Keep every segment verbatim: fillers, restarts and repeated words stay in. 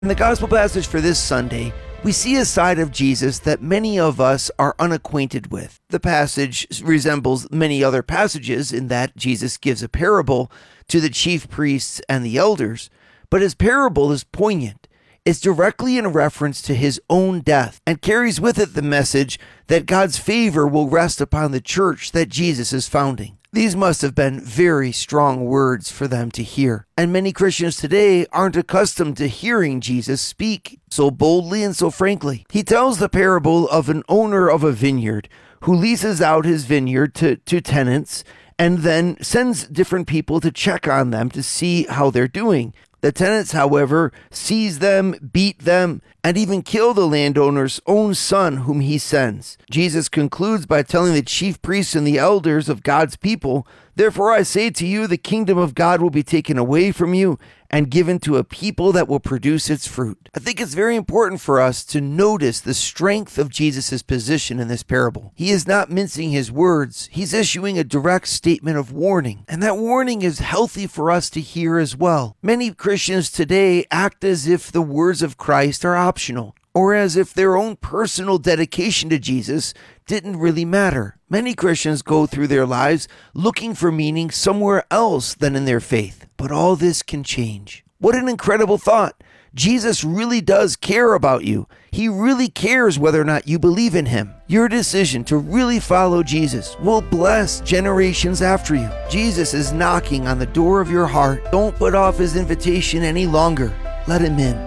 In the gospel passage for this Sunday, we see a side of Jesus that many of us are unacquainted with. The passage resembles many other passages in that Jesus gives a parable to the chief priests and the elders, but his parable is poignant. It's directly in reference to his own death and carries with it the message that God's favor will rest upon the church that Jesus is founding. These must have been very strong words for them to hear, and many Christians today aren't accustomed to hearing Jesus speak so boldly and so frankly. He tells the parable of an owner of a vineyard who leases out his vineyard to, to tenants and then sends different people to check on them to see how they're doing. The tenants, however, seize them, beat them, and even kill the landowner's own son whom he sends. Jesus concludes by telling the chief priests and the elders of God's people, "Therefore I say to you, the kingdom of God will be taken away from you and given to a people that will produce its fruit." I think it's very important for us to notice the strength of Jesus' position in this parable. He is not mincing his words. He's issuing a direct statement of warning, and that warning is healthy for us to hear as well. Many Christians today act as if the words of Christ are optional, or as if their own personal dedication to Jesus didn't really matter. Many Christians go through their lives looking for meaning somewhere else than in their faith. But all this can change. What an incredible thought. Jesus really does care about you. He really cares whether or not you believe in him. Your decision to really follow Jesus will bless generations after you. Jesus is knocking on the door of your heart. Don't put off his invitation any longer. Let him in.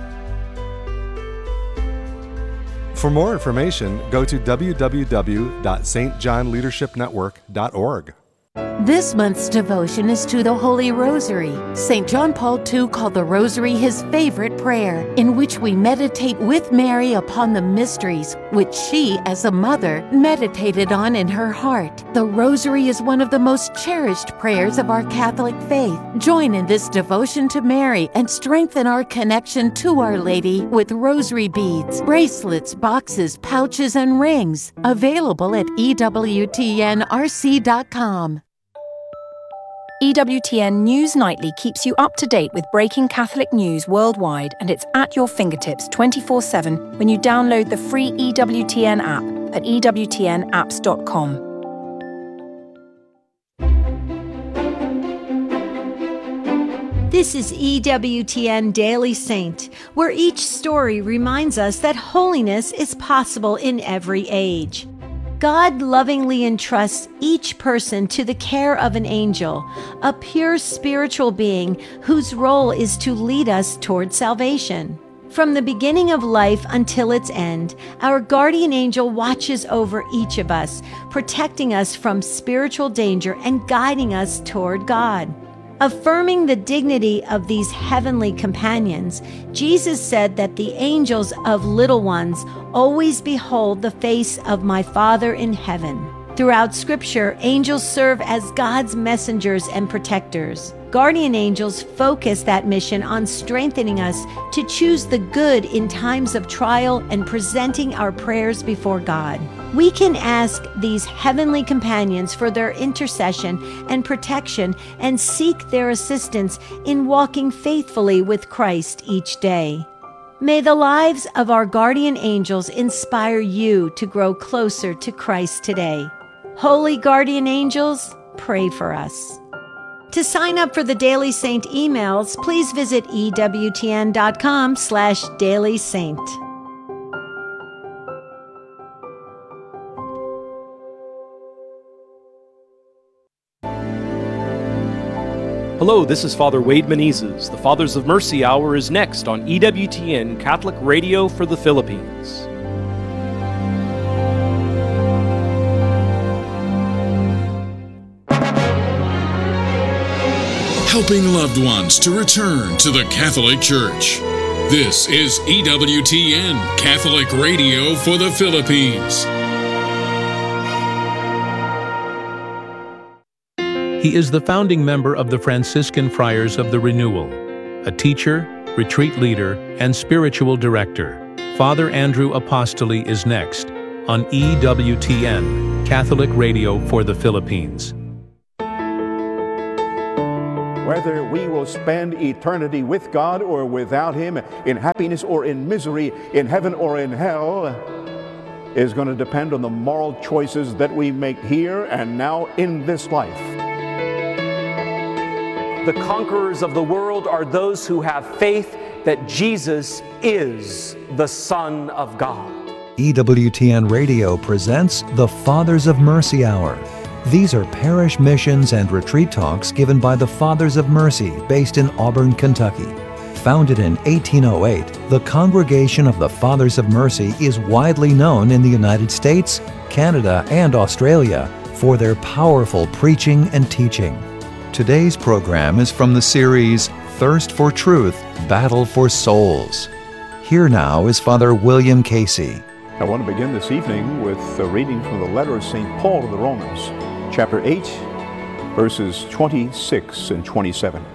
For more information, go to w w w dot s t john leadership network dot org. This month's devotion is to the Holy Rosary. Saint John Paul the Second called the Rosary his favorite prayer, in which we meditate with Mary upon the mysteries which she, as a mother, meditated on in her heart. The Rosary is one of the most cherished prayers of our Catholic faith. Join in this devotion to Mary and strengthen our connection to Our Lady with rosary beads, bracelets, boxes, pouches, and rings. Available at E W T N R C dot com. E W T N News Nightly keeps you up to date with breaking Catholic news worldwide, and it's at your fingertips twenty-four seven when you download the free E W T N app at e w t n apps dot com. This is E W T N Daily Saint, where each story reminds us that holiness is possible in every age. God lovingly entrusts each person to the care of an angel, a pure spiritual being whose role is to lead us toward salvation. From the beginning of life until its end, our guardian angel watches over each of us, protecting us from spiritual danger and guiding us toward God. Affirming the dignity of these heavenly companions, Jesus said that the angels of little ones always behold the face of my Father in heaven. Throughout Scripture, angels serve as God's messengers and protectors. Guardian angels focus that mission on strengthening us to choose the good in times of trial and presenting our prayers before God. We can ask these heavenly companions for their intercession and protection and seek their assistance in walking faithfully with Christ each day. May the lives of our guardian angels inspire you to grow closer to Christ today. Holy guardian angels, pray for us. To sign up for the Daily Saint emails, please visit E W T N dot com slash Daily Saint. Hello, this is Father Wade Menezes. The Fathers of Mercy Hour is next on E W T N Catholic Radio for the Philippines. Helping loved ones to return to the Catholic Church. This is E W T N Catholic Radio for the Philippines. He is the founding member of the Franciscan Friars of the Renewal, a teacher, retreat leader, and spiritual director. Father Andrew Apostoli is next on E W T N Catholic Radio for the Philippines. Whether we will spend eternity with God or without Him, in happiness or in misery, in heaven or in hell, is going to depend on the moral choices that we make here and now in this life. The conquerors of the world are those who have faith that Jesus is the Son of God. E W T N Radio presents the Fathers of Mercy Hour. These are parish missions and retreat talks given by the Fathers of Mercy based in Auburn, Kentucky. Founded in eighteen oh eight, the Congregation of the Fathers of Mercy is widely known in the United States, Canada, and Australia for their powerful preaching and teaching. Today's program is from the series Thirst for Truth, Battle for Souls. Here now is Father William Casey. I want to begin this evening with a reading from the letter of Saint Paul to the Romans, chapter eight, verses twenty-six and twenty-seven.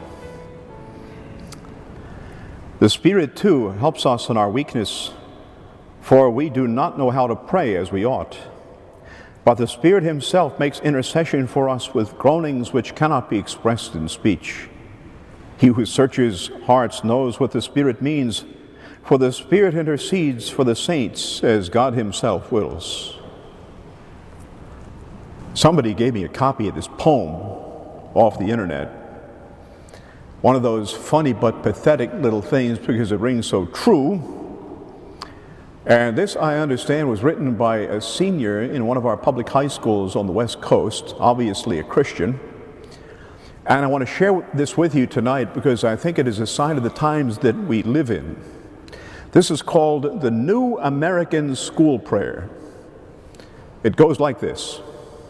The Spirit, too, helps us in our weakness, for we do not know how to pray as we ought. But the Spirit Himself makes intercession for us with groanings which cannot be expressed in speech. He who searches hearts knows what the Spirit means, for the Spirit intercedes for the saints as God Himself wills. Somebody gave me a copy of this poem off the internet. One of those funny but pathetic little things because it rings so true. And this, I understand, was written by a senior in one of our public high schools on the West Coast, obviously a Christian. And I want to share this with you tonight because I think it is a sign of the times that we live in. This is called the New American School Prayer. It goes like this.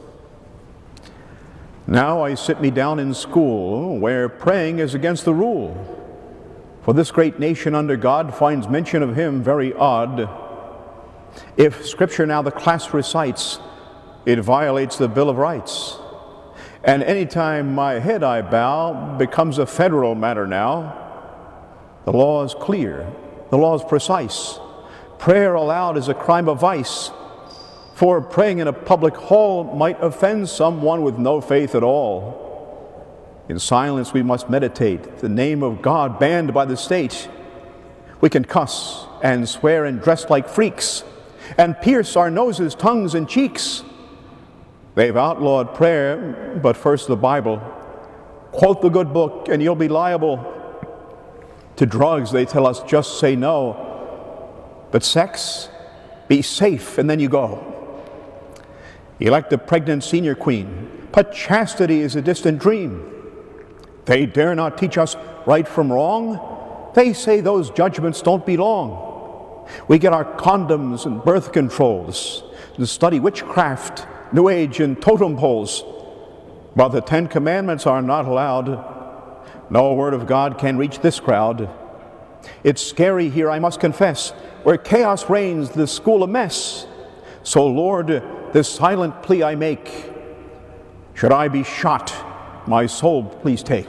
Now I sit me down in school, where praying is against the rule. For this great nation under God finds mention of Him very odd. If Scripture now the class recites, it violates the Bill of Rights. And anytime my head I bow becomes a federal matter now. The law is clear, the law is precise. Prayer aloud is a crime of vice. For praying in a public hall might offend someone with no faith at all. In silence we must meditate, the name of God banned by the state. We can cuss and swear and dress like freaks, and pierce our noses, tongues, and cheeks. They've outlawed prayer, but first the Bible. Quote the good book and you'll be liable. To drugs they tell us just say no. But sex, be safe and then you go. Elect a pregnant senior queen, but chastity is a distant dream. They dare not teach us right from wrong. They say those judgments don't belong. We get our condoms and birth controls to study witchcraft, New Age, and totem poles. But the Ten Commandments are not allowed. No word of God can reach this crowd. It's scary here, I must confess, where chaos reigns, the school a mess. So, Lord, this silent plea I make, should I be shot, my soul please take.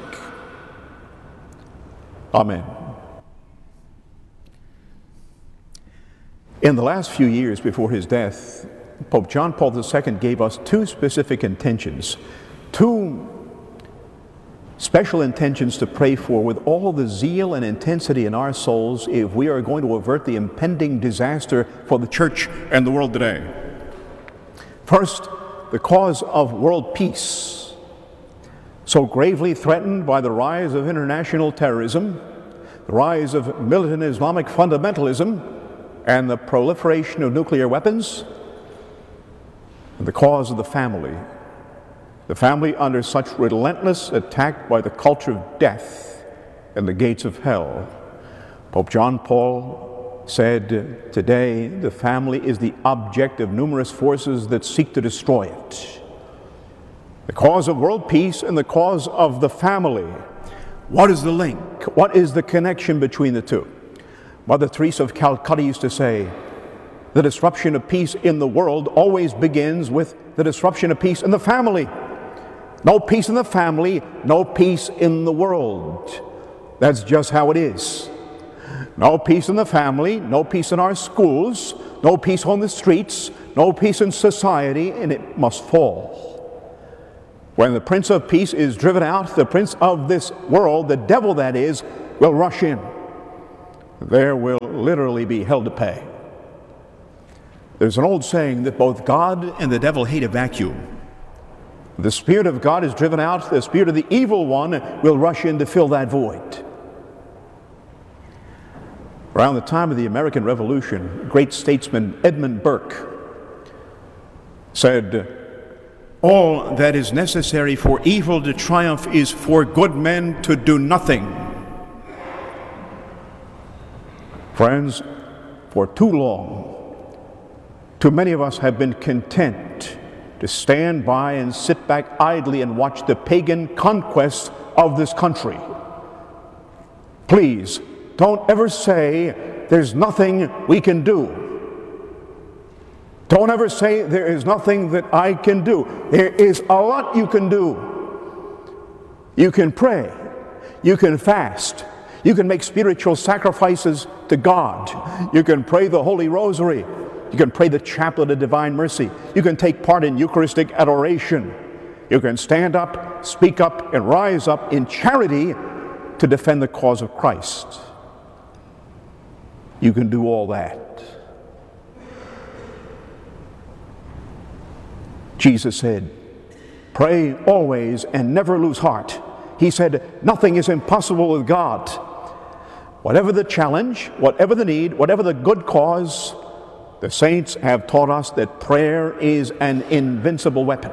Amen. In the last few years before his death, Pope John Paul the Second gave us two specific intentions, two special intentions to pray for with all the zeal and intensity in our souls if we are going to avert the impending disaster for the church and the world today. First, the cause of world peace, so gravely threatened by the rise of international terrorism, the rise of militant Islamic fundamentalism, and the proliferation of nuclear weapons, and the cause of the family. The family under such relentless attack by the culture of death and the gates of hell. Pope John Paul said, today the family is the object of numerous forces that seek to destroy it. The cause of world peace and the cause of the family. What is the link? What is the connection between the two? Mother Teresa of Calcutta used to say, the disruption of peace in the world always begins with the disruption of peace in the family. No peace in the family, no peace in the world. That's just how it is. No peace in the family, no peace in our schools, no peace on the streets, no peace in society, and it must fall. When the Prince of Peace is driven out, the prince of this world, the devil that is, will rush in. There will literally be hell to pay. There's an old saying that both God and the devil hate a vacuum. The Spirit of God is driven out, the spirit of the evil one will rush in to fill that void. Around the time of the American Revolution, great statesman Edmund Burke said, "All that is necessary for evil to triumph is for good men to do nothing." Friends, for too long, too many of us have been content to stand by and sit back idly and watch the pagan conquest of this country. Please, don't ever say there's nothing we can do. Don't ever say there is nothing that I can do. There is a lot you can do. You can pray. You can fast. You can make spiritual sacrifices to God. You can pray the Holy Rosary. You can pray the Chaplet of Divine Mercy. You can take part in Eucharistic adoration. You can stand up, speak up, and rise up in charity to defend the cause of Christ. You can do all that. Jesus said, "Pray always and never lose heart." He said, "Nothing is impossible with God." Whatever the challenge, whatever the need, whatever the good cause, the saints have taught us that prayer is an invincible weapon.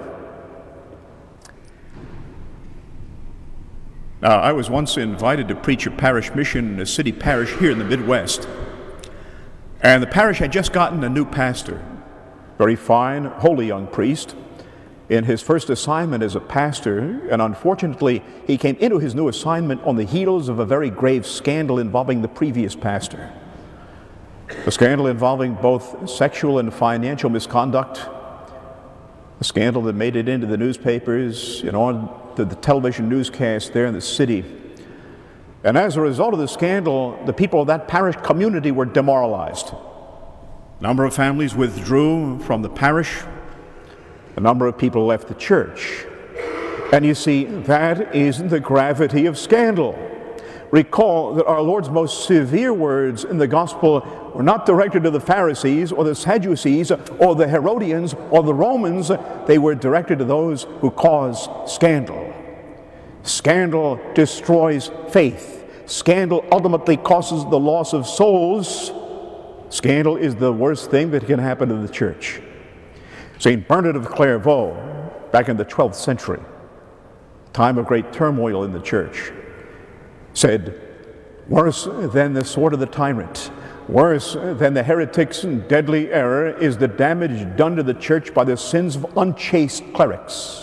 Now, I was once invited to preach a parish mission in a city parish here in the Midwest. And the parish had just gotten a new pastor, very fine, holy young priest, in his first assignment as a pastor, and unfortunately, he came into his new assignment on the heels of a very grave scandal involving the previous pastor. A scandal involving both sexual and financial misconduct, a scandal that made it into the newspapers and on to the television newscast there in the city. And as a result of the scandal, the people of that parish community were demoralized. A number of families withdrew from the parish. A number of people left the church. And you see, that is the gravity of scandal. Recall that our Lord's most severe words in the gospel were not directed to the Pharisees or the Sadducees or the Herodians or the Romans. They were directed to those who cause scandal. Scandal destroys faith. Scandal ultimately causes the loss of souls. Scandal is the worst thing that can happen to the church. Saint Bernard of Clairvaux, back in the twelfth century, time of great turmoil in the church, said, "Worse than the sword of the tyrant, worse than the heretics and deadly error is the damage done to the church by the sins of unchaste clerics."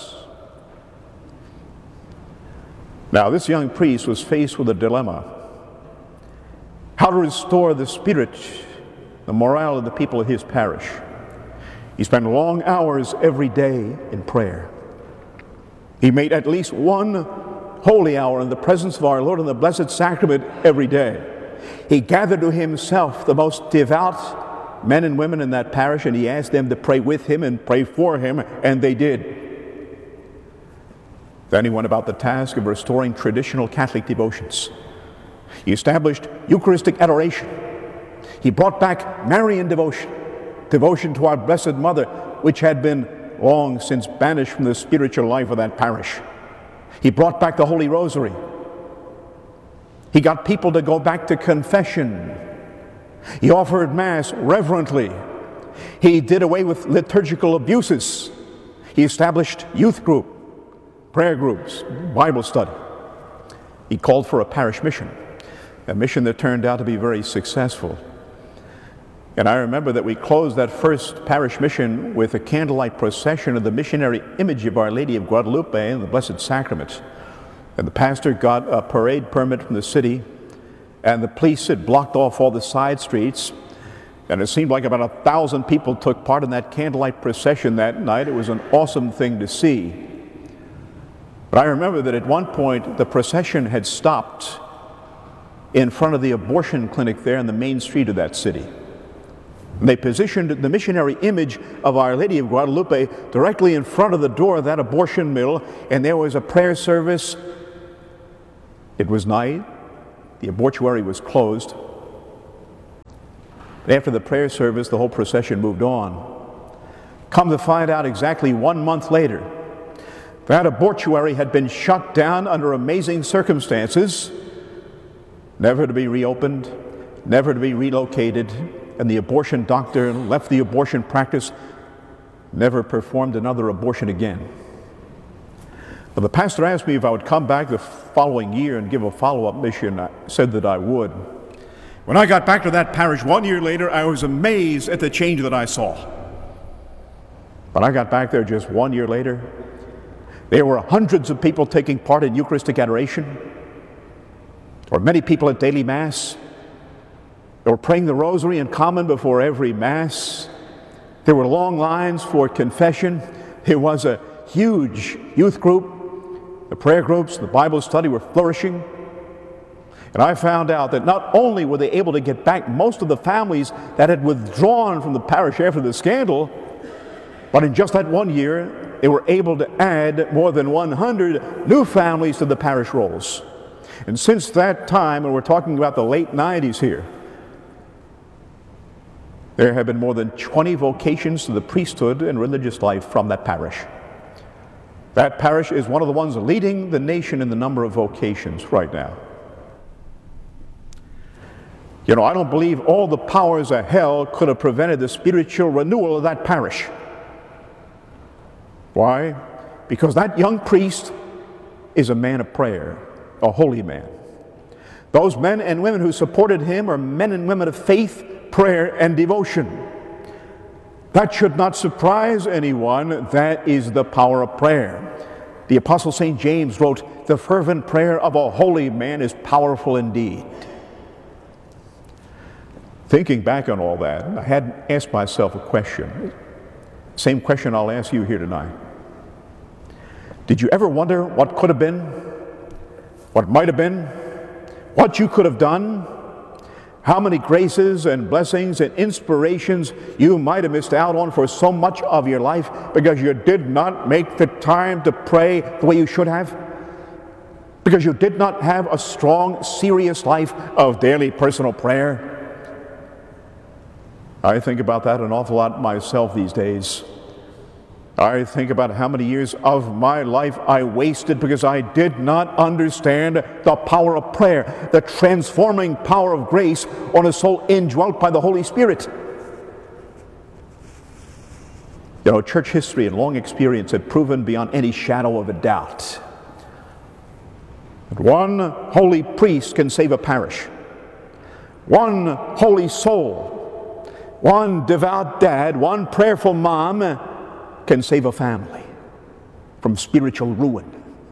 Now, this young priest was faced with a dilemma: how to restore the spirit, the morale of the people of his parish. He spent long hours every day in prayer. He made at least one holy hour in the presence of our Lord in the Blessed Sacrament every day. He gathered to himself the most devout men and women in that parish, and he asked them to pray with him and pray for him, and they did. Then he went about the task of restoring traditional Catholic devotions. He established Eucharistic adoration. He brought back Marian devotion, devotion to our Blessed Mother, which had been long since banished from the spiritual life of that parish. He brought back the Holy Rosary. He got people to go back to confession. He offered Mass reverently. He did away with liturgical abuses. He established youth group, prayer groups, Bible study. He called for a parish mission, a mission that turned out to be very successful. And I remember that we closed that first parish mission with a candlelight procession of the missionary image of Our Lady of Guadalupe and the Blessed Sacrament. And the pastor got a parade permit from the city, and the police had blocked off all the side streets, and it seemed like about a thousand people took part in that candlelight procession that night. It was an awesome thing to see. But I remember that at one point the procession had stopped in front of the abortion clinic there in the main street of that city. They positioned the missionary image of Our Lady of Guadalupe directly in front of the door of that abortion mill, and there was a prayer service. It was night. The abortuary was closed. After the prayer service, the whole procession moved on. Come to find out, exactly one month later, that abortuary had been shut down under amazing circumstances, never to be reopened, never to be relocated, and the abortion doctor left the abortion practice, never performed another abortion again. Well, the pastor asked me if I would come back the following year and give a follow-up mission. I said that I would. When I got back to that parish one year later, I was amazed at the change that I saw. When I got back there just one year later, there were hundreds of people taking part in Eucharistic adoration. There were many people at daily Mass. They were praying the Rosary in common before every Mass. There were long lines for confession. There was a huge youth group. The prayer groups, the Bible study were flourishing. And I found out that not only were they able to get back most of the families that had withdrawn from the parish after the scandal, but in just that one year, they were able to add more than one hundred new families to the parish rolls. And since that time, and we're talking about the late nineties here, there have been more than twenty vocations to the priesthood and religious life from that parish. That parish is one of the ones leading the nation in the number of vocations right now. You know, I don't believe all the powers of hell could have prevented the spiritual renewal of that parish. Why? Because that young priest is a man of prayer, a holy man. Those men and women who supported him are men and women of faith, prayer, and devotion. That should not surprise anyone. That is the power of prayer. The Apostle Saint James wrote, "The fervent prayer of a holy man is powerful indeed." Thinking back on all that, I had asked myself a question. Same question I'll ask you here tonight. Did you ever wonder what could have been? What might have been? What you could have done? How many graces and blessings and inspirations you might have missed out on for so much of your life because you did not make the time to pray the way you should have? Because you did not have a strong, serious life of daily personal prayer? I think about that an awful lot myself these days. I think about how many years of my life I wasted because I did not understand the power of prayer, the transforming power of grace on a soul indwelt by the Holy Spirit. You know, church history and long experience have proven beyond any shadow of a doubt that one holy priest can save a parish. One holy soul, one devout dad, one prayerful mom can save a family from spiritual ruin.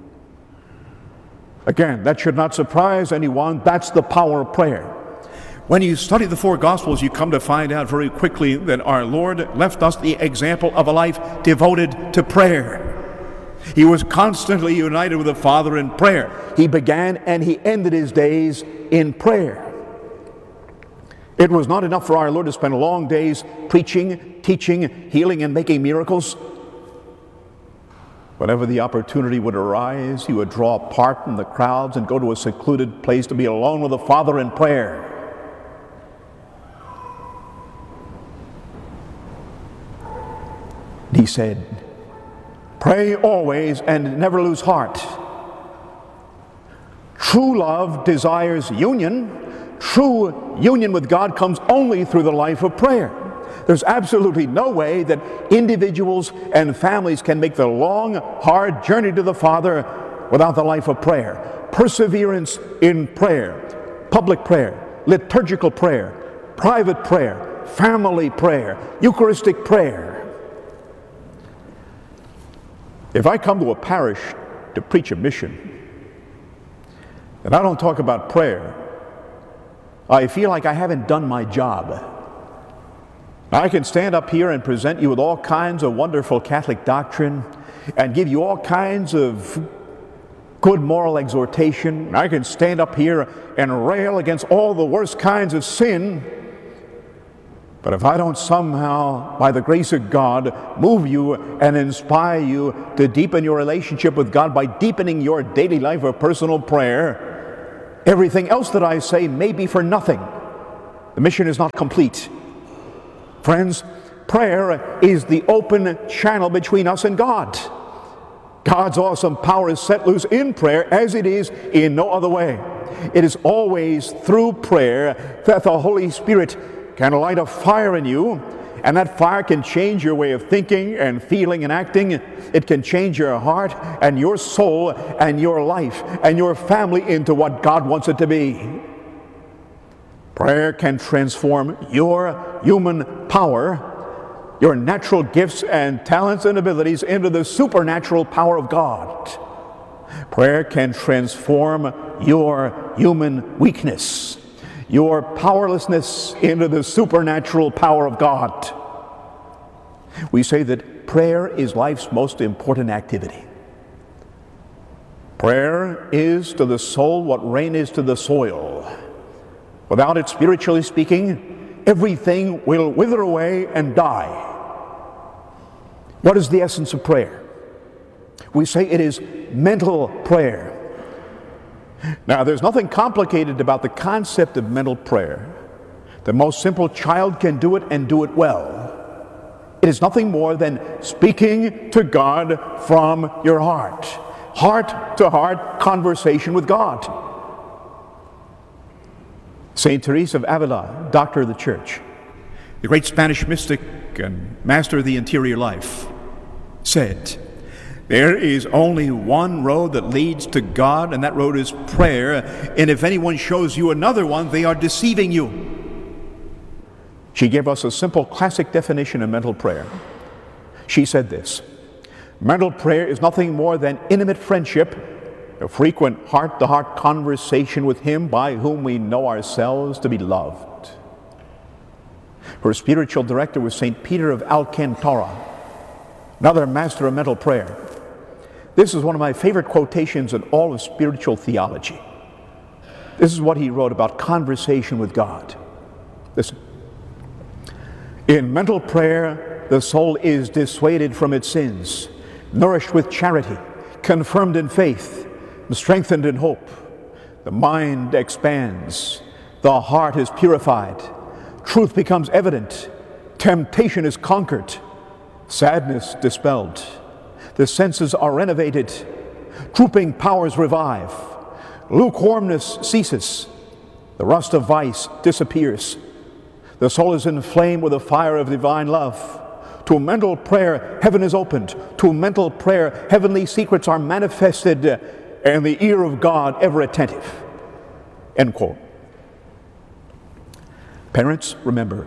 Again, that should not surprise anyone. That's the power of prayer. When you study the four Gospels, you come to find out very quickly that our Lord left us the example of a life devoted to prayer. He was constantly united with the Father in prayer. He began and he ended his days in prayer. It was not enough for our Lord to spend long days preaching, teaching, healing, and making miracles. Whenever the opportunity would arise, he would draw apart from the crowds and go to a secluded place to be alone with the Father in prayer. He said, "Pray always and never lose heart." True love desires union. True union with God comes only through the life of prayer. There's absolutely no way that individuals and families can make the long, hard journey to the Father without the life of prayer. Perseverance in prayer, public prayer, liturgical prayer, private prayer, family prayer, Eucharistic prayer. If I come to a parish to preach a mission, and I don't talk about prayer, I feel like I haven't done my job. I can stand up here and present you with all kinds of wonderful Catholic doctrine and give you all kinds of good moral exhortation. I can stand up here and rail against all the worst kinds of sin. But if I don't somehow, by the grace of God, move you and inspire you to deepen your relationship with God by deepening your daily life of personal prayer, everything else that I say may be for nothing. The mission is not complete. Friends, prayer is the open channel between us and God. God's awesome power is set loose in prayer as it is in no other way. It is always through prayer that the Holy Spirit can light a fire in you, and that fire can change your way of thinking and feeling and acting. It can change your heart and your soul and your life and your family into what God wants it to be. Prayer can transform your human power, your natural gifts and talents and abilities into the supernatural power of God. Prayer can transform your human weakness, your powerlessness, into the supernatural power of God. We say that prayer is life's most important activity. Prayer is to the soul what rain is to the soil. Without it, spiritually speaking, everything will wither away and die. What is the essence of prayer? We say it is mental prayer. Now, there's nothing complicated about the concept of mental prayer. The most simple child can do it and do it well. It is nothing more than speaking to God from your heart. Heart-to-heart conversation with God. Saint Teresa of Avila, doctor of the Church, the great Spanish mystic and master of the interior life, said, "There is only one road that leads to God, and that road is prayer. And if anyone shows you another one, they are deceiving you." She gave us a simple classic definition of mental prayer. She said this: mental prayer is nothing more than intimate friendship, a frequent heart-to-heart conversation with Him by whom we know ourselves to be loved. Her spiritual director was Saint Peter of Alcantara, another master of mental prayer. This is one of my favorite quotations in all of spiritual theology. This is what he wrote about conversation with God. Listen. In mental prayer, the soul is dissuaded from its sins, nourished with charity, confirmed in faith, and strengthened in hope. The mind expands, the heart is purified, truth becomes evident, temptation is conquered, sadness dispelled. The senses are renovated, drooping powers revive, lukewarmness ceases, the rust of vice disappears. The soul is inflamed with the fire of divine love. To mental prayer, heaven is opened. To mental prayer, heavenly secrets are manifested, and the ear of God ever attentive. End quote. Parents, remember,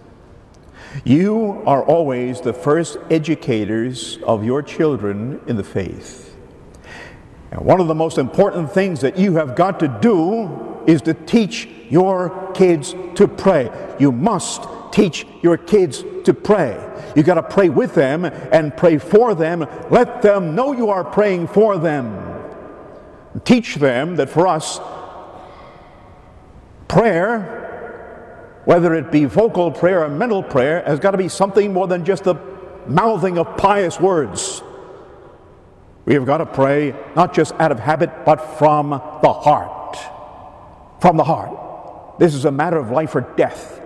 you are always the first educators of your children in the faith. And one of the most important things that you have got to do is to teach your kids to pray. You must teach your kids to pray. You got to pray with them and pray for them. Let them know you are praying for them. Teach them that for us, prayer, whether it be vocal prayer or mental prayer, has got to be something more than just the mouthing of pious words. We have got to pray not just out of habit, but from the heart. From the heart. This is a matter of life or death.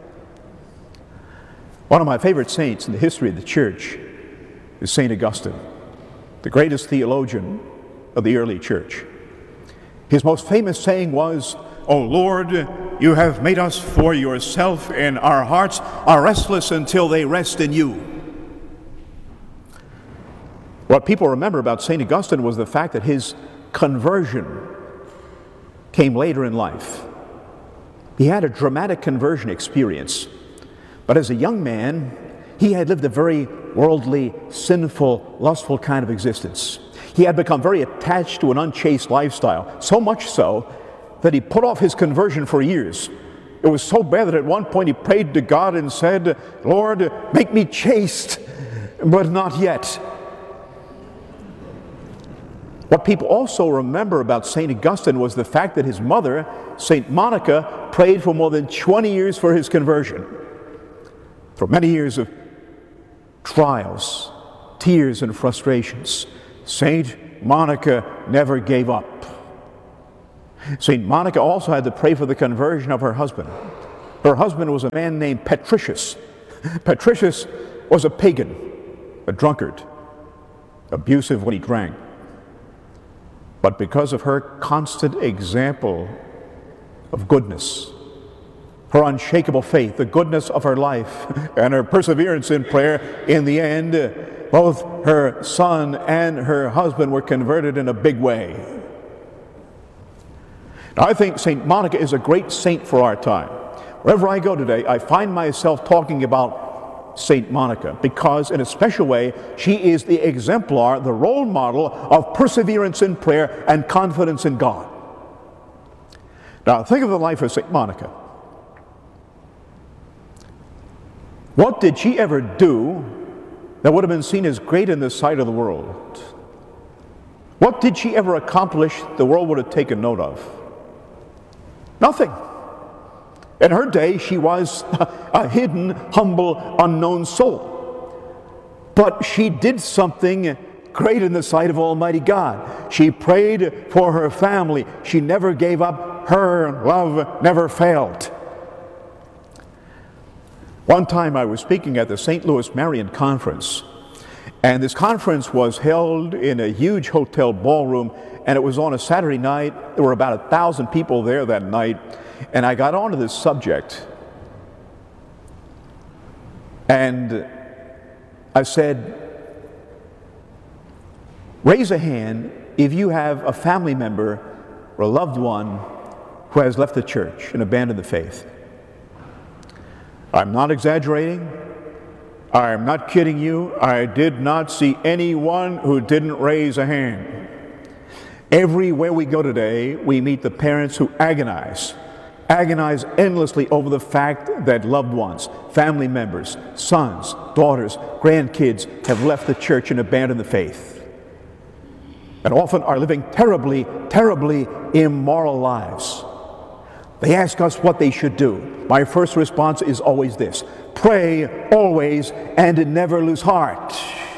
One of my favorite saints in the history of the church is Saint Augustine, the greatest theologian of the early church. His most famous saying was, "O Lord, you have made us for yourself, and our hearts are restless until they rest in you." What people remember about Saint Augustine was the fact that his conversion came later in life. He had a dramatic conversion experience, but as a young man, he had lived a very worldly, sinful, lustful kind of existence. He had become very attached to an unchaste lifestyle, so much so that he put off his conversion for years. It was so bad that at one point he prayed to God and said, "Lord, make me chaste, but not yet." What people also remember about Saint Augustine was the fact that his mother, Saint Monica, prayed for more than twenty years for his conversion. For many years of trials, tears, and frustrations, Saint Monica never gave up. Saint Monica also had to pray for the conversion of her husband. Her husband was a man named Patricius. Patricius was a pagan, a drunkard, abusive when he drank. But because of her constant example of goodness, her unshakable faith, the goodness of her life, and her perseverance in prayer, in the end, both her son and her husband were converted in a big way. Now, I think Saint Monica is a great saint for our time. Wherever I go today, I find myself talking about Saint Monica because, in a special way, she is the exemplar, the role model of perseverance in prayer and confidence in God. Now, think of the life of Saint Monica. What did she ever do that would have been seen as great in the sight of the world? What did she ever accomplish the world would have taken note of? Nothing. In her day, she was a hidden, humble, unknown soul. But she did something great in the sight of Almighty God. She prayed for her family. She never gave up. Her love never failed. One time I was speaking at the Saint Louis Marian Conference, and this conference was held in a huge hotel ballroom, and it was on a Saturday night. There were about a thousand people there that night, and I got onto this subject, and I said, raise a hand if you have a family member or a loved one who has left the church and abandoned the faith. I'm not exaggerating. I'm not kidding you. I did not see anyone who didn't raise a hand. Everywhere we go today, we meet the parents who agonize, agonize endlessly over the fact that loved ones, family members, sons, daughters, grandkids have left the church and abandoned the faith, and often are living terribly, terribly immoral lives. They ask us what they should do. My first response is always this: pray always and never lose heart.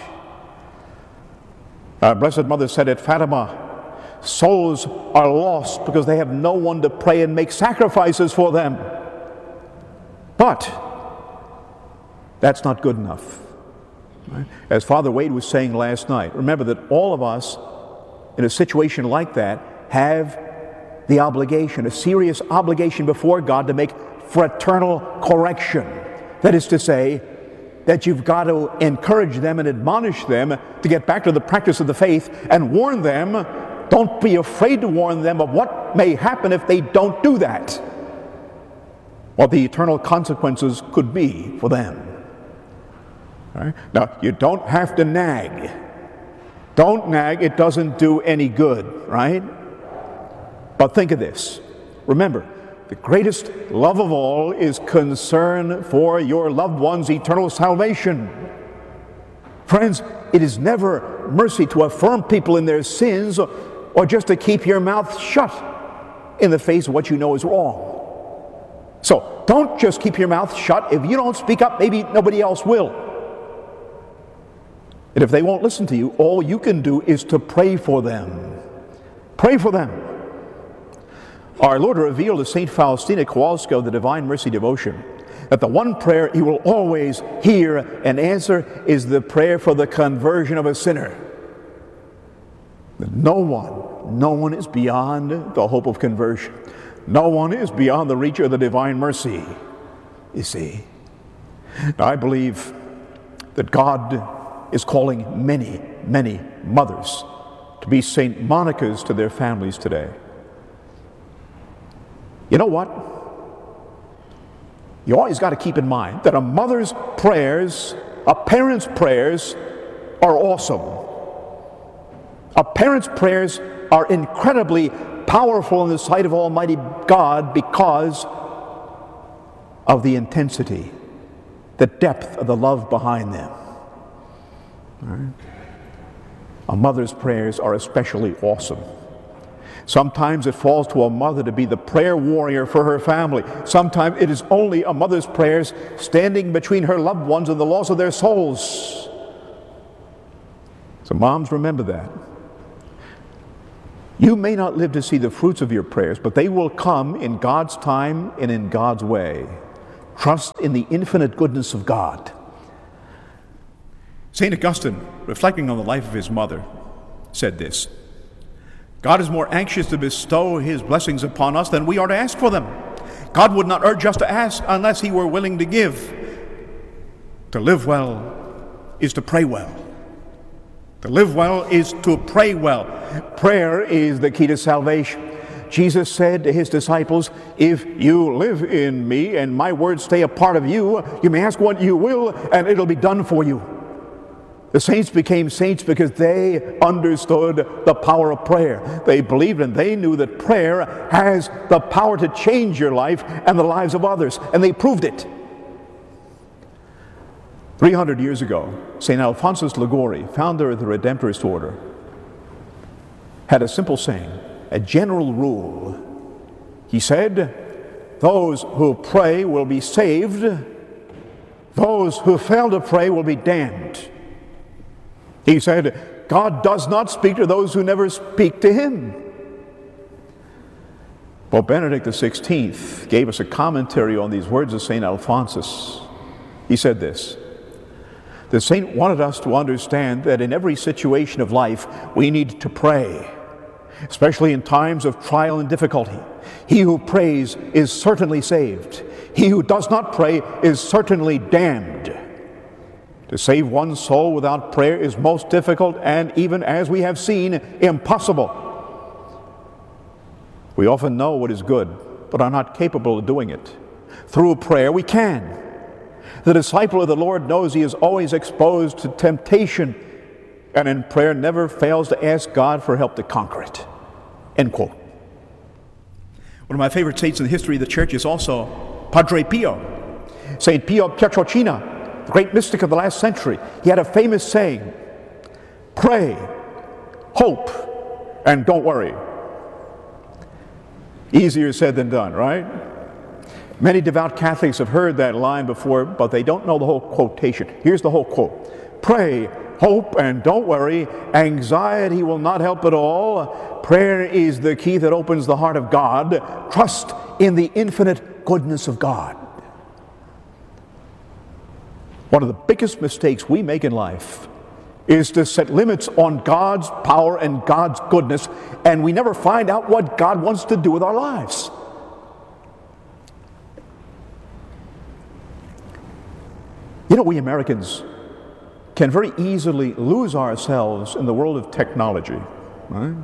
Our Blessed Mother said at Fatima, souls are lost because they have no one to pray and make sacrifices for them. But that's not good enough. Right? As Father Wade was saying last night, remember that all of us in a situation like that have the obligation, a serious obligation before God to make fraternal correction. That is to say, that you've got to encourage them and admonish them to get back to the practice of the faith and warn them. Don't be afraid to warn them of what may happen if they don't do that, what the eternal consequences could be for them. All right? Now, you don't have to nag. Don't nag. It doesn't do any good, right? But think of this. Remember, the greatest love of all is concern for your loved one's eternal salvation. Friends, it is never mercy to affirm people in their sins or just to keep your mouth shut in the face of what you know is wrong. So don't just keep your mouth shut. If you don't speak up, maybe nobody else will. And if they won't listen to you, all you can do is to pray for them. Pray for them. Our Lord revealed to Saint Faustina Kowalska of the Divine Mercy Devotion that the one prayer He will always hear and answer is the prayer for the conversion of a sinner. That no one, no one is beyond the hope of conversion. No one is beyond the reach of the divine mercy, you see. Now, I believe that God is calling many, many mothers to be Saint Monicas to their families today. You know what? You always got to keep in mind that a mother's prayers, a parent's prayers, are awesome. A parent's prayers are incredibly powerful in the sight of Almighty God because of the intensity, the depth of the love behind them. All right? A mother's prayers are especially awesome. Sometimes it falls to a mother to be the prayer warrior for her family. Sometimes it is only a mother's prayers standing between her loved ones and the loss of their souls. So moms, remember that. You may not live to see the fruits of your prayers, but they will come in God's time and in God's way. Trust in the infinite goodness of God. Saint Augustine, reflecting on the life of his mother, said this: God is more anxious to bestow his blessings upon us than we are to ask for them. God would not urge us to ask unless he were willing to give. To live well is to pray well. To live well is to pray well. Prayer is the key to salvation. Jesus said to his disciples, if you live in me and my words stay a part of you, you may ask what you will and it'll be done for you. The saints became saints because they understood the power of prayer. They believed and they knew that prayer has the power to change your life and the lives of others, and they proved it. three hundred years ago, Saint Alphonsus Liguori, founder of the Redemptorist Order, had a simple saying, a general rule. He said, those who pray will be saved, those who fail to pray will be damned. He said, God does not speak to those who never speak to him. Pope Benedict the sixteenth gave us a commentary on these words of Saint Alphonsus. He said this: the saint wanted us to understand that in every situation of life we need to pray, especially in times of trial and difficulty. He who prays is certainly saved. He who does not pray is certainly damned. To save one's soul without prayer is most difficult and, even as we have seen, impossible. We often know what is good, but are not capable of doing it. Through prayer we can. The disciple of the Lord knows he is always exposed to temptation, and in prayer never fails to ask God for help to conquer it. End quote. One of my favorite saints in the history of the church is also Padre Pio. Saint Pio Pietrelcina, the great mystic of the last century. He had a famous saying: pray, hope, and don't worry. Easier said than done, right? Many devout Catholics have heard that line before, but they don't know the whole quotation. Here's the whole quote: pray, hope, and don't worry. Anxiety will not help at all. Prayer is the key that opens the heart of God. Trust in the infinite goodness of God. One of the biggest mistakes we make in life is to set limits on God's power and God's goodness, and we never find out what God wants to do with our lives. You know, we Americans can very easily lose ourselves in the world of technology, right?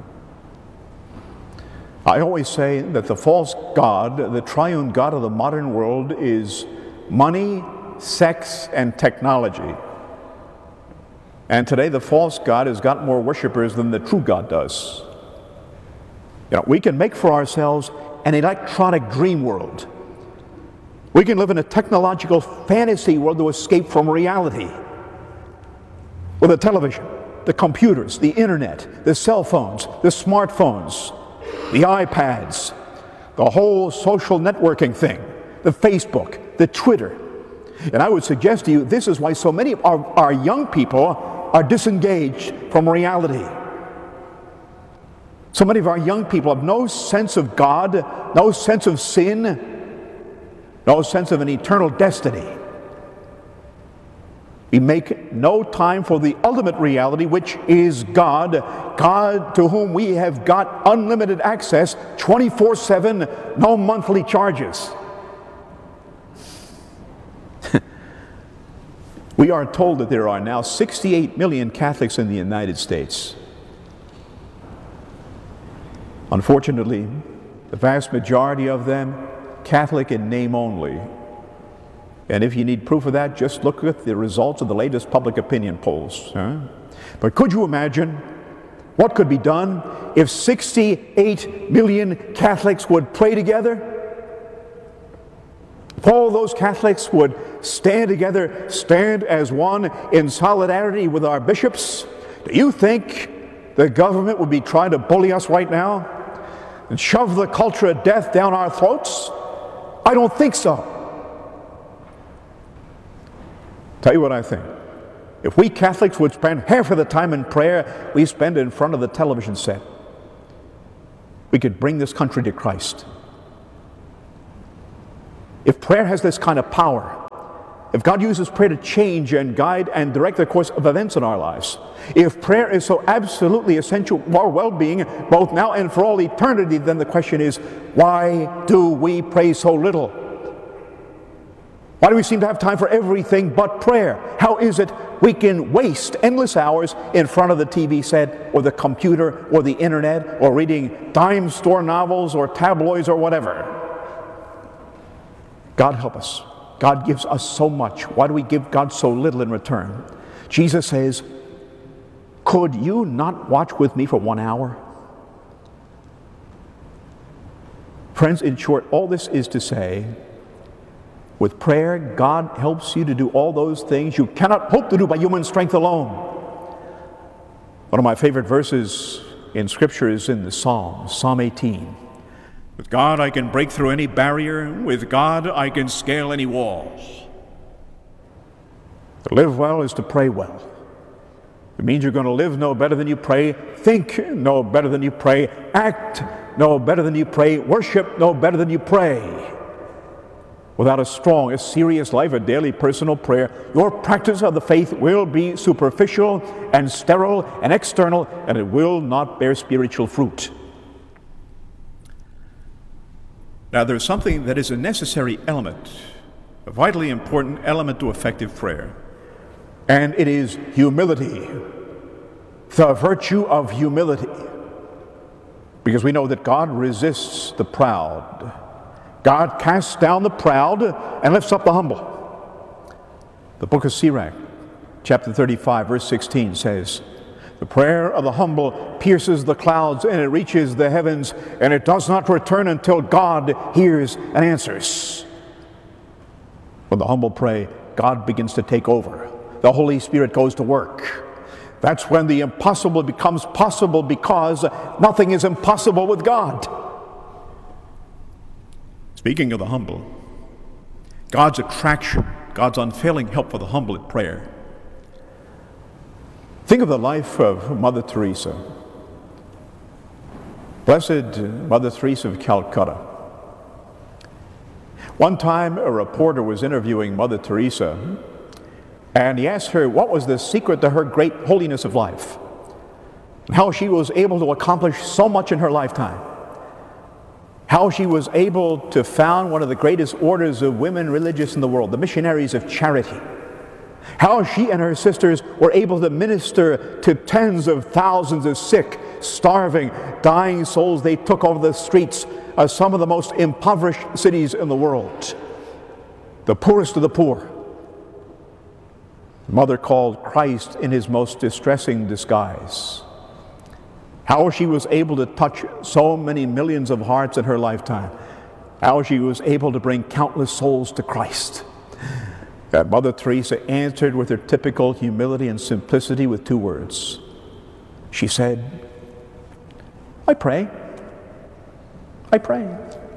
I always say that the false god, the triune god of the modern world, is money, sex, and technology. And today the false god has got more worshipers than the true God does. You know, we can make for ourselves an electronic dream world. We can live in a technological fantasy world to escape from reality. With the television, the computers, the internet, the cell phones, the smartphones, the iPads, the whole social networking thing, the Facebook, the Twitter. And I would suggest to you, this is why so many of our, our young people are disengaged from reality. So many of our young people have no sense of God, no sense of sin, no sense of an eternal destiny. We make no time for the ultimate reality, which is God, God to whom we have got unlimited access, twenty-four seven, no monthly charges. We are told that there are now sixty-eight million Catholics in the United States. Unfortunately, the vast majority of them Catholic in name only. And if you need proof of that, just look at the results of the latest public opinion polls. Huh? But could you imagine what could be done if sixty-eight million Catholics would pray together? If all those Catholics would stand together, stand as one in solidarity with our bishops, do you think the government would be trying to bully us right now? and shove the culture of death down our throats? I don't think so. Tell you what I think. If we Catholics would spend half of the time in prayer we spend in front of the television set, we could bring this country to Christ. If prayer has this kind of power, if God uses prayer to change and guide and direct the course of events in our lives, if prayer is so absolutely essential to our well-being, both now and for all eternity, then the question is, why do we pray so little? Why do we seem to have time for everything but prayer? How is it we can waste endless hours in front of the T V set or the computer or the internet or reading dime store novels or tabloids or whatever? God help us. God gives us so much. Why do we give God so little in return? Jesus says, could you not watch with me for one hour? Friends, in short, all this is to say, with prayer, God helps you to do all those things you cannot hope to do by human strength alone. One of my favorite verses in Scripture is in the Psalms, Psalm eighteen. With God I can break through any barrier. With God I can scale any wall. To live well is to pray well. It means you're going to live no better than you pray, think no better than you pray, act no better than you pray, worship no better than you pray. Without a strong, a serious life of daily personal prayer, your practice of the faith will be superficial and sterile and external, and it will not bear spiritual fruit. Now, there's something that is a necessary element, a vitally important element to effective prayer, and it is humility, the virtue of humility. Because we know that God resists the proud. God casts down the proud and lifts up the humble. The book of Sirach, chapter thirty-five, verse sixteen says, the prayer of the humble pierces the clouds and it reaches the heavens, and it does not return until God hears and answers. When the humble pray, God begins to take over. The Holy Spirit goes to work. That's when the impossible becomes possible, because nothing is impossible with God. Speaking of the humble, God's attraction, God's unfailing help for the humble in prayer. Think of the life of Mother Teresa. Blessed Mother Teresa of Calcutta. One time a reporter was interviewing Mother Teresa, and he asked her what was the secret to her great holiness of life, and how she was able to accomplish so much in her lifetime, how she was able to found one of the greatest orders of women religious in the world, the Missionaries of Charity, how she and her sisters were able to minister to tens of thousands of sick, starving, dying souls they took over the streets of some of the most impoverished cities in the world, the poorest of the poor. Mother called Christ in his most distressing disguise. How she was able to touch so many millions of hearts in her lifetime. How she was able to bring countless souls to Christ. That Mother Teresa answered with her typical humility and simplicity with two words. She said, I pray. I pray.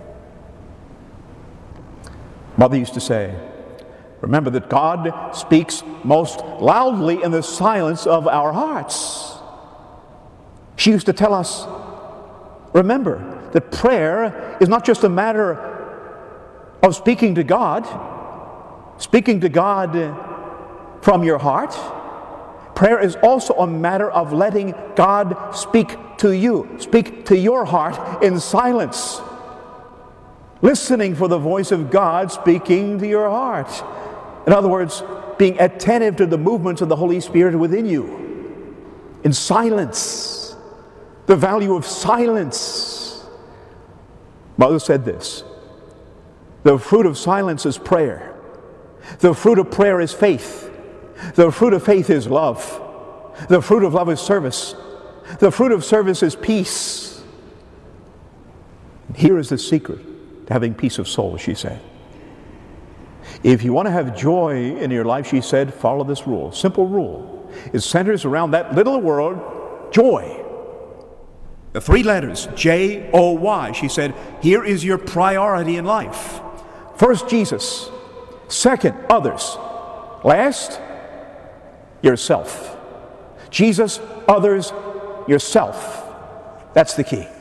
Mother used to say, remember that God speaks most loudly in the silence of our hearts. She used to tell us, remember that prayer is not just a matter of speaking to God, speaking to God from your heart. Prayer is also a matter of letting God speak to you, speak to your heart in silence. Listening for the voice of God speaking to your heart. In other words, being attentive to the movements of the Holy Spirit within you. In silence. The value of silence. Mother said this, the fruit of silence is prayer. The fruit of prayer is faith. The fruit of faith is love. The fruit of love is service. The fruit of service is peace. Here is the secret to having peace of soul, she said. If you want to have joy in your life, she said, follow this rule. Simple rule. It centers around that little word, joy. The three letters, J O Y. She said, here is your priority in life. First, Jesus. Second, others. Last, yourself. Jesus, others, yourself. That's the key.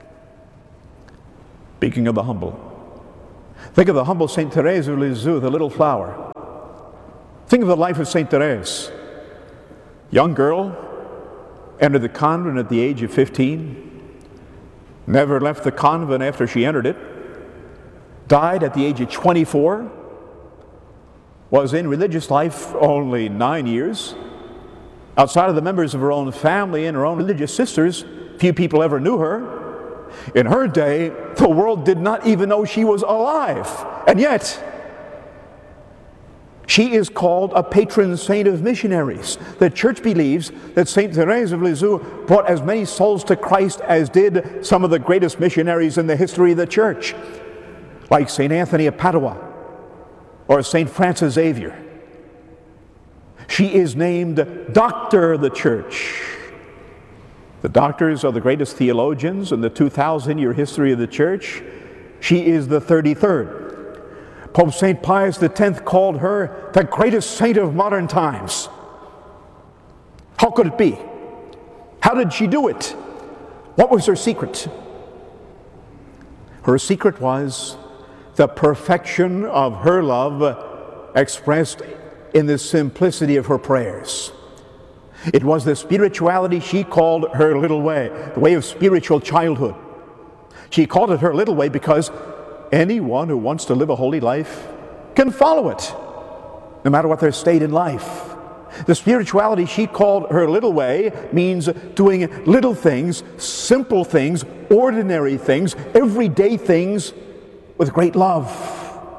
Speaking of the humble, think of the humble Saint Therese of Lisieux, the little flower. Think of the life of Saint Therese. Young girl, entered the convent at the age of fifteen, never left the convent after she entered it, died at the age of twenty-four, was in religious life only nine years. Outside of the members of her own family and her own religious sisters, few people ever knew her. In her day, the world did not even know she was alive. And yet, she is called a patron saint of missionaries. The church believes that Saint Therese of Lisieux brought as many souls to Christ as did some of the greatest missionaries in the history of the church, like Saint Anthony of Padua or Saint Francis Xavier. She is named Doctor of the Church. The doctors are the greatest theologians in the two thousand year history of the church. She is the thirty-third. Pope Saint Pius the tenth called her the greatest saint of modern times. How could it be? How did she do it? What was her secret? Her secret was the perfection of her love expressed in the simplicity of her prayers. It was the spirituality she called her little way, the way of spiritual childhood. She called it her little way because anyone who wants to live a holy life can follow it, no matter what their state in life. The spirituality she called her little way means doing little things, simple things, ordinary things, everyday things with great love.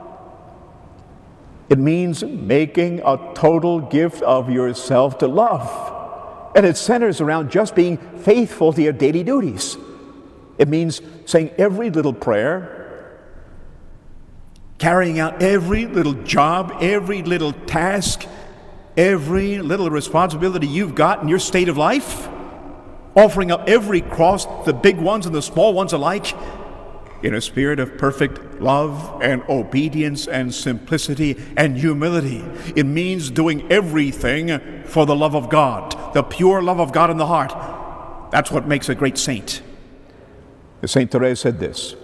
It means making a total gift of yourself to love. And it centers around just being faithful to your daily duties. It means saying every little prayer, carrying out every little job, every little task, every little responsibility you've got in your state of life, offering up every cross, the big ones and the small ones alike, in a spirit of perfect love and obedience and simplicity and humility. It means doing everything for the love of God, the pure love of God in the heart. That's what makes a great saint. Saint Therese said this: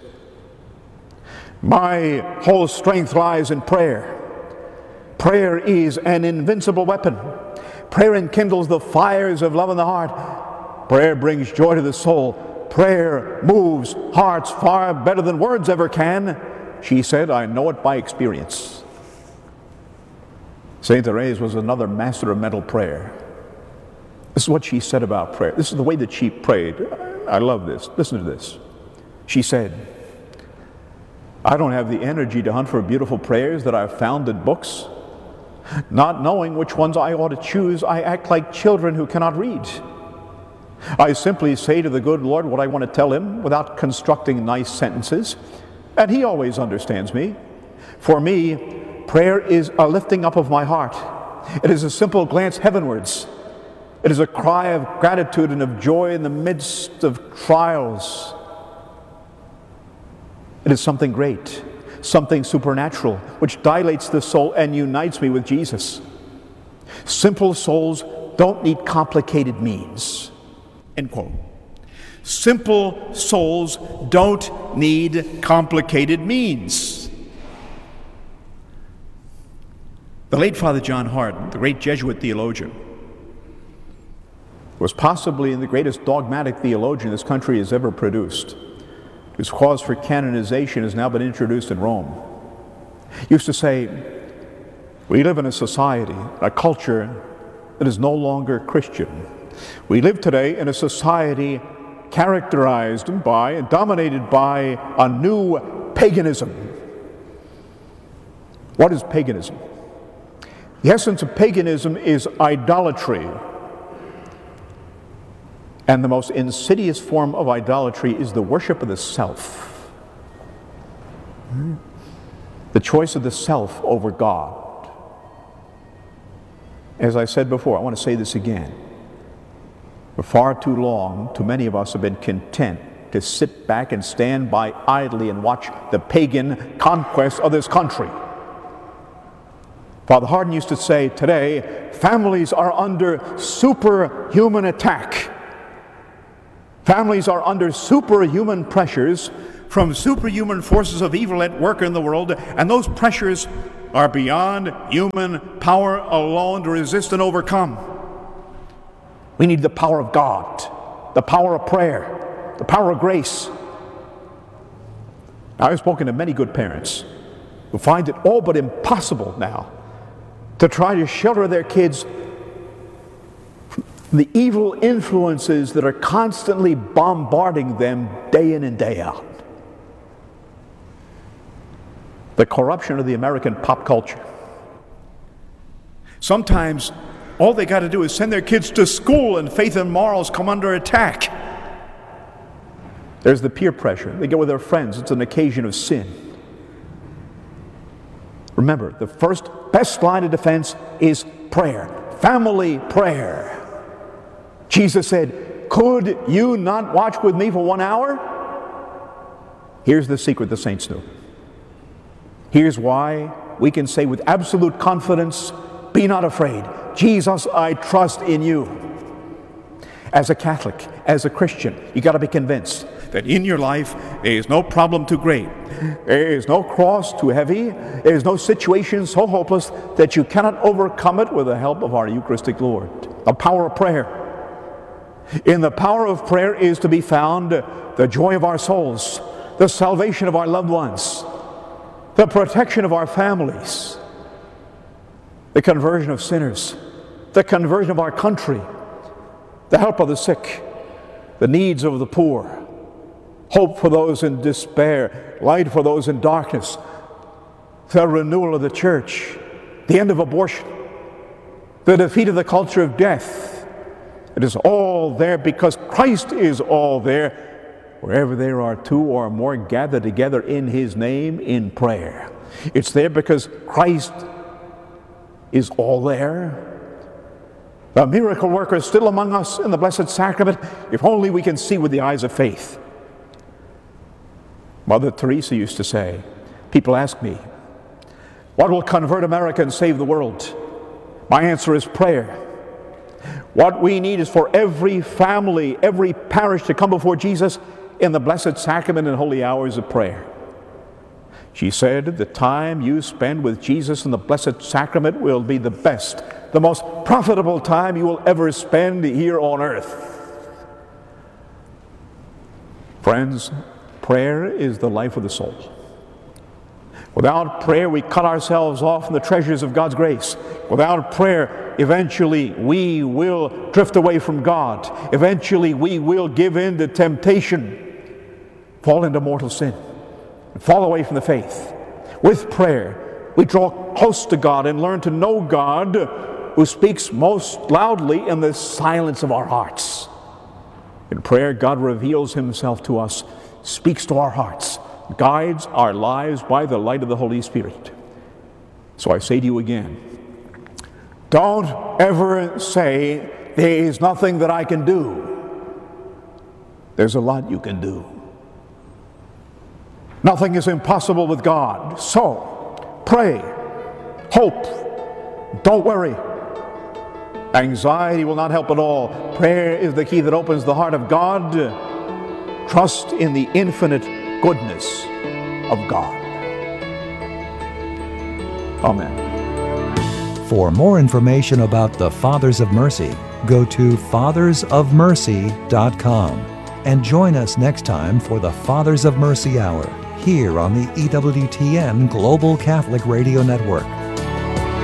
my whole strength lies in prayer. Prayer is an invincible weapon. Prayer enkindles the fires of love in the heart. Prayer brings joy to the soul. Prayer moves hearts far better than words ever can. She said, I know it by experience. Saint Therese was another master of mental prayer. This is what she said about prayer. This is the way that she prayed. I love this. Listen to this. She said, I don't have the energy to hunt for beautiful prayers that I've found in books. Not knowing which ones I ought to choose, I act like children who cannot read. I simply say to the good Lord what I want to tell him without constructing nice sentences, and he always understands me. For me, prayer is a lifting up of my heart. It is a simple glance heavenwards. It is a cry of gratitude and of joy in the midst of trials. It is something great, something supernatural, which dilates the soul and unites me with Jesus. Simple souls don't need complicated means. End quote. Simple souls don't need complicated means. The late Father John Hart, the great Jesuit theologian, was possibly the greatest dogmatic theologian this country has ever produced, whose cause for canonization has now been introduced in Rome. He used to say, we live in a society, a culture that is no longer Christian. We live today in a society characterized by and dominated by a new paganism. What is paganism? The essence of paganism is idolatry. And the most insidious form of idolatry is the worship of the self. The choice of the self over God. As I said before, I want to say this again. For far too long, too many of us have been content to sit back and stand by idly and watch the pagan conquest of this country. Father Hardin used to say, today, families are under superhuman attack. Families are under superhuman pressures from superhuman forces of evil at work in the world, and those pressures are beyond human power alone to resist and overcome. We need the power of God, the power of prayer, the power of grace. Now, I've spoken to many good parents who find it all but impossible now to try to shelter their kids from the evil influences that are constantly bombarding them day in and day out. The corruption of the American pop culture. Sometimes all they got to do is send their kids to school and faith and morals come under attack. There's the peer pressure. They get with their friends. It's an occasion of sin. Remember, the first best line of defense is prayer. Family prayer. Jesus said, could you not watch with me for one hour? Here's the secret the saints knew. Here's why we can say with absolute confidence, be not afraid. Jesus, I trust in you. As a Catholic, as a Christian, you got to be convinced that in your life there is no problem too great, there is no cross too heavy, there is no situation so hopeless that you cannot overcome it with the help of our Eucharistic Lord. The power of prayer. In the power of prayer is to be found the joy of our souls, the salvation of our loved ones, the protection of our families, the conversion of sinners, the conversion of our country, the help of the sick, the needs of the poor, hope for those in despair, light for those in darkness, the renewal of the church, the end of abortion, the defeat of the culture of death. It is all there because Christ is all there. Wherever there are two or more gathered together in His name in prayer. It's there because Christ is all there. The miracle worker is still among us in the Blessed Sacrament, if only we can see with the eyes of faith. Mother Teresa used to say, people ask me, what will convert America and save the world? My answer is prayer. What we need is for every family, every parish to come before Jesus in the Blessed Sacrament and holy hours of prayer. She said, the time you spend with Jesus in the Blessed Sacrament will be the best, the most profitable time you will ever spend here on earth. Friends, prayer is the life of the soul. Without prayer, we cut ourselves off from the treasures of God's grace. Without prayer, eventually we will drift away from God. Eventually we will give in to temptation, fall into mortal sin, and fall away from the faith. With prayer, we draw close to God and learn to know God, who speaks most loudly in the silence of our hearts. In prayer, God reveals Himself to us, speaks to our hearts, guides our lives by the light of the Holy Spirit. So I say to you again, don't ever say, there is nothing that I can do. There's a lot you can do. Nothing is impossible with God. So, pray, hope, don't worry. Anxiety will not help at all. Prayer is the key that opens the heart of God. Trust in the infinite goodness of God. Amen. For more information about the Fathers of Mercy, go to fathers of mercy dot com and join us next time for the Fathers of Mercy Hour here on the E W T N Global Catholic Radio Network.